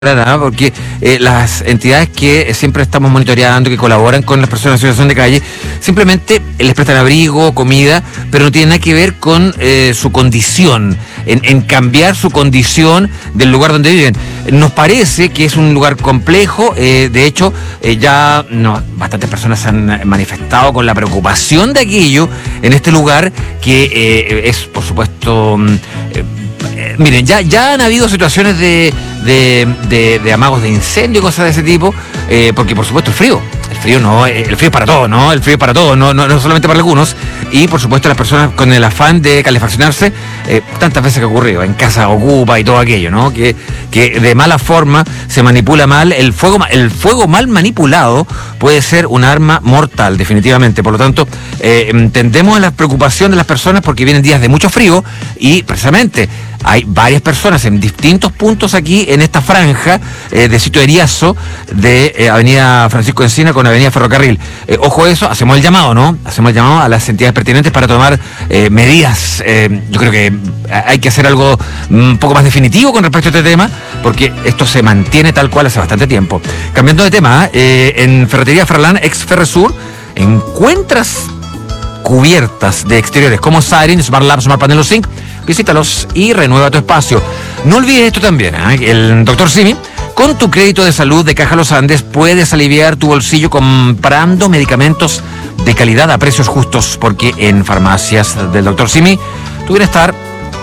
porque las entidades que siempre estamos monitoreando, que colaboran con las personas en situación de calle, simplemente les prestan abrigo, comida, pero no tiene nada que ver con su condición, en cambiar su condición del lugar donde viven. Nos parece que es un lugar complejo, de hecho, bastantes personas se han manifestado con la preocupación de aquello en este lugar, que es, por supuesto... miren, ya han habido situaciones de amagos de incendio y cosas de ese tipo, porque por supuesto el frío es para todos, ¿no? El frío es para todos, no solamente para algunos, y por supuesto las personas con el afán de calefaccionarse, tantas veces que ha ocurrido, en casa ocupa y todo aquello, ¿no? Que de mala forma se manipula mal, el fuego mal manipulado puede ser un arma mortal, definitivamente. Por lo tanto, entendemos la preocupación de las personas porque vienen días de mucho frío y precisamente hay varias personas en distintos puntos aquí en esta franja de Sitio Eriazo de Avenida Francisco Encina con Avenida Ferrocarril. Ojo eso, hacemos el llamado, ¿no? Hacemos el llamado a las entidades pertinentes para tomar medidas. Yo creo que hay que hacer algo un poco más definitivo con respecto a este tema, porque esto se mantiene tal cual hace bastante tiempo. Cambiando de tema, en Ferretería Farlán, ex Ferresur, encuentras cubiertas de exteriores como Siren, Smart Lab, Smart Panel Zinc. Visítalos y renueva tu espacio. No olvides esto también, el Dr. Simi, con tu crédito de salud de Caja Los Andes puedes aliviar tu bolsillo comprando medicamentos de calidad a precios justos, porque en farmacias del Dr. Simi tu bienestar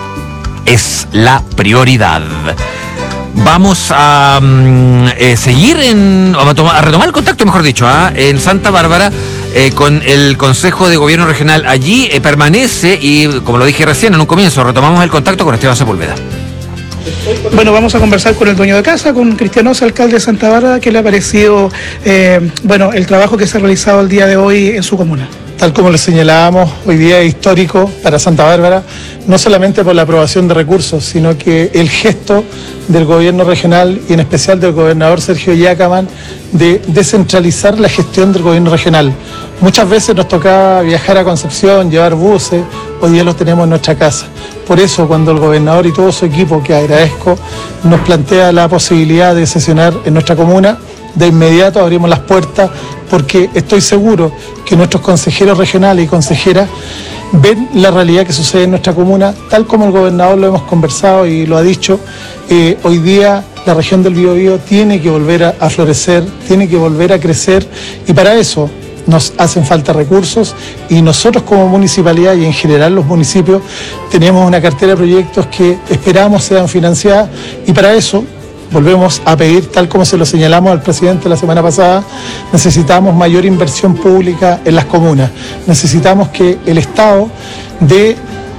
es la prioridad. Vamos a seguir a retomar el contacto, mejor dicho, en Santa Bárbara, con el Consejo de Gobierno Regional. Allí permanece y, como lo dije recién en un comienzo, retomamos el contacto con Esteban Sepúlveda. Bueno, vamos a conversar con el dueño de casa, con Cristian Ossa, alcalde de Santa Bárbara, que le ha parecido el trabajo que se ha realizado el día de hoy en su comuna. Tal como le señalábamos, hoy día es histórico para Santa Bárbara, no solamente por la aprobación de recursos, sino que el gesto del gobierno regional y en especial del gobernador Sergio Yacamán de descentralizar la gestión del gobierno regional. Muchas veces nos tocaba viajar a Concepción, llevar buses, hoy día los tenemos en nuestra casa. Por eso, cuando el gobernador y todo su equipo, que agradezco, nos plantea la posibilidad de sesionar en nuestra comuna, de inmediato abrimos las puertas, porque estoy seguro que nuestros consejeros regionales y consejeras ven la realidad que sucede en nuestra comuna, tal como el gobernador lo hemos conversado y lo ha dicho. Hoy día la región del Biobío tiene que volver a florecer, tiene que volver a crecer, y para eso nos hacen falta recursos, y nosotros como municipalidad y en general los municipios tenemos una cartera de proyectos que esperamos sean financiadas, y para eso volvemos a pedir, tal como se lo señalamos al presidente la semana pasada, necesitamos mayor inversión pública en las comunas. Necesitamos que el Estado dé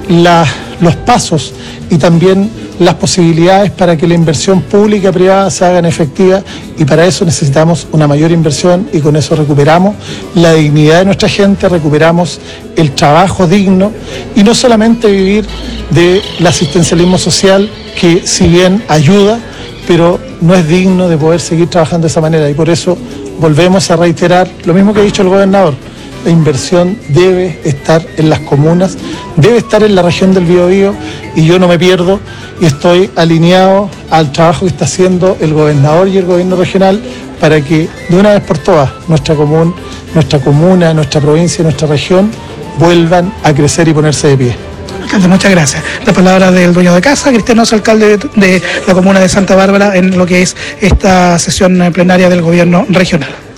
los pasos y también las posibilidades para que la inversión pública y privada se hagan efectiva, y para eso necesitamos una mayor inversión, y con eso recuperamos la dignidad de nuestra gente, recuperamos el trabajo digno, y no solamente vivir del asistencialismo social, que si bien ayuda, pero no es digno de poder seguir trabajando de esa manera, y por eso volvemos a reiterar lo mismo que ha dicho el gobernador. La inversión debe estar en las comunas, debe estar en la región del Biobío, y yo no me pierdo y estoy alineado al trabajo que está haciendo el gobernador y el gobierno regional para que de una vez por todas nuestra comuna, nuestra provincia y nuestra región vuelvan a crecer y ponerse de pie. Alcalde, muchas gracias. La palabra del dueño de casa, Cristian Ossa, alcalde de la comuna de Santa Bárbara, en lo que es esta sesión plenaria del gobierno regional.